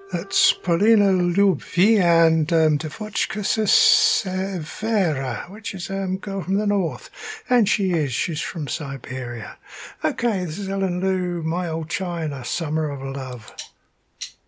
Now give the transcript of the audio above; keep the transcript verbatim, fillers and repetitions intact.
That's Paulina Lubvi and um, Devochka Severa, which is a um, girl from the north. And she is, she's from Siberia. Okay, this is Ellen Lu, My Old China, Summer of Love.